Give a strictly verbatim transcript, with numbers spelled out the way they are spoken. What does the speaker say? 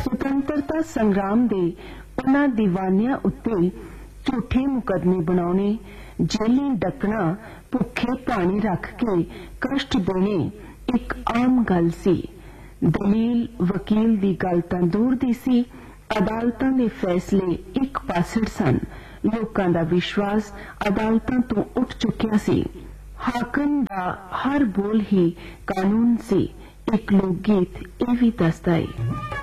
ਸੁਤੰਤਰਤਾ ਸੰਗਰਾਮ ਦੇ ਉਹਨਾਂ ਦੀਵਾਨਿਆਂ ਉੱਤੇ ਝੂਠੇ ਮੁਕੱਦਮੇ ਬਣਾਉਣੇ, ਜੇਲੀਂ ਡੱਕਣਾ, ਭੁੱਖੇ ਪਾਣੀ ਰੱਖ ਕੇ ਕਸ਼ਟ ਦੇਣੇ ਇੱਕ ਆਮ ਗੱਲ ਸੀ। ਦਲੀਲ ਵਕੀਲ ਦੀ ਗੱਲ ਤਾਂ ਦੂਰ ਦੀ ਸੀ, ਅਦਾਲਤਾਂ ਦੇ ਫੈਸਲੇ ਇੱਕ ਪਾਸੜ ਸਨ। ਲੋਕਾਂ ਦਾ ਵਿਸ਼ਵਾਸ ਅਦਾਲਤਾਂ ਤੋਂ ਉੱਠ ਚੁੱਕਿਆ ਸੀ। ਹਾਕਮ ਦਾ ਹਰ ਬੋਲ ਹੀ ਕਾਨੂੰਨ ਸੀ। ਇੱਕ ਲੋਕ ਗੀਤ ਇਹ ਵੀ ਦੱਸਦਾ ਹੈ।